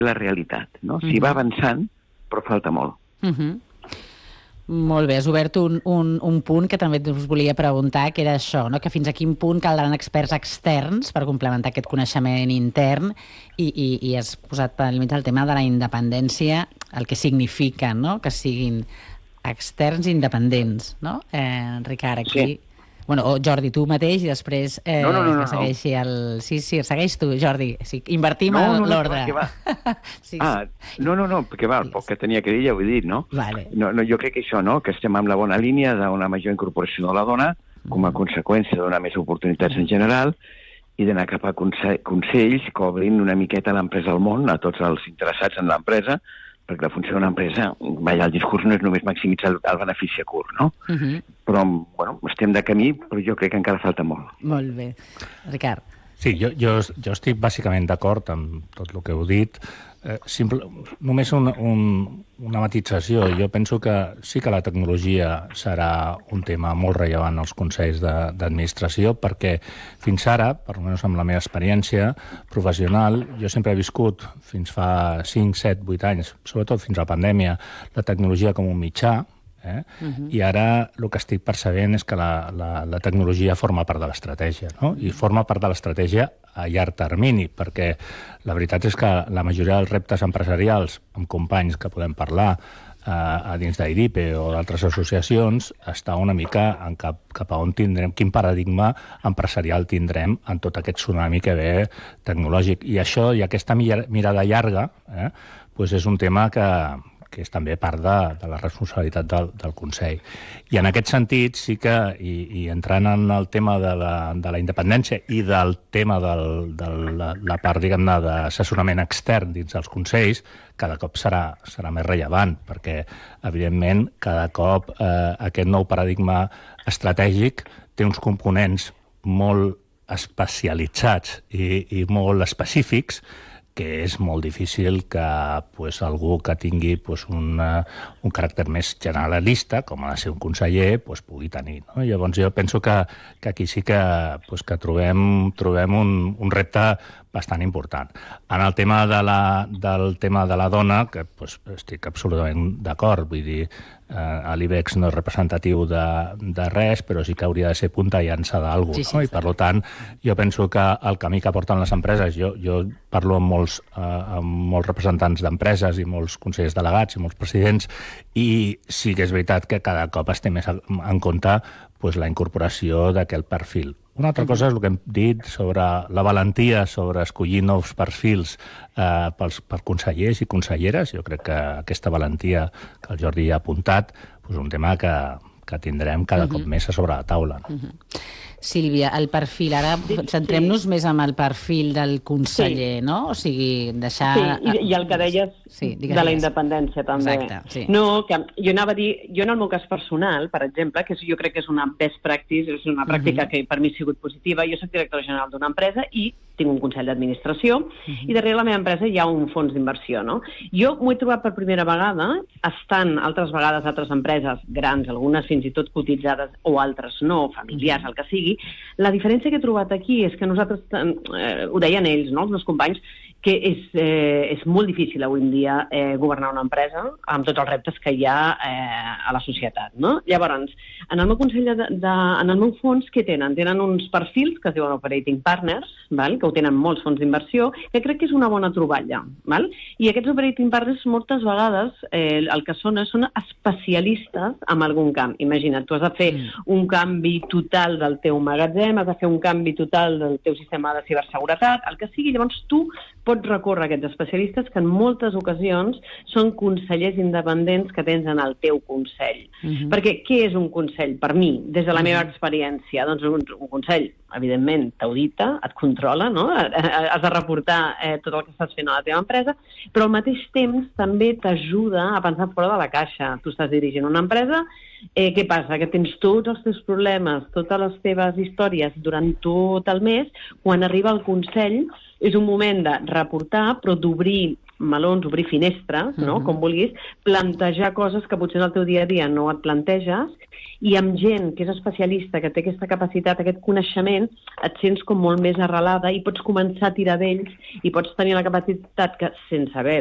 la realitat, no? S'hi va avançant, però falta molt. Molt bé, has obert un punt que també us volia preguntar, que era això, no? Que fins a quin punt caldran experts externs per complementar aquest coneixement intern i has posat pel mig el tema de la independència, el que significa, no? Que siguin externs independents, no? Ricard, aquí... Sí. Bueno, o Jordi, tu mateix, i després que segueixi el... Sí, segueix tu, Jordi. Sí, invertim l'ordre. No, perquè el poc que tenia que dir ja ho he dit, no? Vale. No, jo crec que això, no?, que estem amb la bona línia d'una major incorporació de la dona com a conseqüència de donar més oportunitats en general i d'anar cap a consells que obrin una miqueta l'empresa al món, a tots els interessats en l'empresa, perquè la funció d'una empresa, el discurs no és només maximitzar el benefici a curt, no? Però, bueno, estem de camí, però jo crec que encara falta molt. Molt bé. Ricard. Sí, jo estic bàsicament d'acord amb tot el que heu dit. Només una matització. Jo penso que sí que la tecnologia serà un tema molt rellevant als consells d'administració, perquè fins ara, per almenys amb la meva experiència professional, jo sempre he viscut fins fa 5, 7, 8 anys, sobretot fins a la pandèmia, la tecnologia com un mitjà, i ara el que estic percebent és que la tecnologia forma part de l'estratègia, no? I forma part de l'estratègia a llarg termini, perquè la veritat és que la majoria dels reptes empresarials amb companys que podem parlar a dins d'IDIPE o d'altres associacions està una mica en cap a on tindrem, quin paradigma empresarial tindrem en tot aquest tsunami que ve tecnològic. I això, i aquesta mirada llarga, és un tema que és també part de la responsabilitat del Consell. I en aquest sentit, sí que, i entrant en el tema de la independència i del tema de la part, diguem-ne, d'assessorament extern dins dels Consells, cada cop serà més rellevant, perquè, evidentment, cada cop aquest nou paradigma estratègic té uns components molt especialitzats i molt específics, que és molt difícil que algú que tingui un caràcter més generalista, com ha de ser un conseller, pugui tenir. Llavors jo penso que aquí sí que trobem un repte bastant important. En el tema del tema de la dona, que estic absolutament d'acord, vull dir, l'IBEX no és representatiu de res, però sí que hauria de ser punta i llança d'algú. I per tant, jo penso que el camí que porten les empreses, jo parlo amb molts representants d'empreses i molts consellers delegats i molts presidents, i sí que és veritat que cada cop es té més en compte la incorporació d'aquest perfil. Una altra cosa és el que hem dit sobre la valentia, sobre escollir nous perfils per consellers i conselleres. Jo crec que aquesta valentia que el Jordi ha apuntat és un tema que tindrem cada cop més a sobre la taula. Sílvia, el perfil, ara centrem-nos més en el perfil del conseller, no? O sigui, deixar... Sí, i el que deies de la independència, també. Exacte, sí. No, que jo anava a dir, jo en el meu cas personal, per exemple, que jo crec que és una best practice, és una pràctica que per mi ha sigut positiva, jo soc directora general d'una empresa i tinc un consell d'administració, i darrere la meva empresa hi ha un fons d'inversió, no? Jo m'ho he trobat per primera vegada, estant altres vegades a altres empreses grans, algunes fins i tot cotitzades o altres no, familiars, el que sigui. La diferència que he trobat aquí és que nosaltres, ho deien ells, no, els meus companys, que és molt difícil avui en dia governar una empresa amb tots els reptes que hi ha a la societat, no? Llavors, en el meu consell, en el meu fons, què tenen? Tenen uns perfils que es diuen operating partners, que ho tenen molts fons d'inversió, que crec que és una bona troballa. I aquests operating partners moltes vegades el que són especialistes en algun camp. Imagina't, tu has de fer un canvi total del teu magatzem, has de fer un canvi total del teu sistema de ciberseguretat, el que sigui, llavors tu pots recórrer a aquests especialistes que en moltes ocasions són consellers independents que tens en el teu consell. Perquè què és un consell? Per mi, des de la meva experiència, doncs un consell, evidentment, t'audita, et controla, no? Has de reportar tot el que estàs fent a la teva empresa, però al mateix temps també t'ajuda a pensar fora de la caixa. Tu estàs dirigint una empresa, què passa? Que tens tots els teus problemes, totes les teves històries durant tot el mes, quan arriba el consell és un moment de reportar, però d'obrir melons, obrir finestres, no? Com vulguis, plantejar coses que potser en el teu dia a dia no et planteges, i amb gent que és especialista, que té aquesta capacitat, aquest coneixement, et sents com molt més arrelada i pots començar a tirar d'ells i pots tenir la capacitat que, sense haver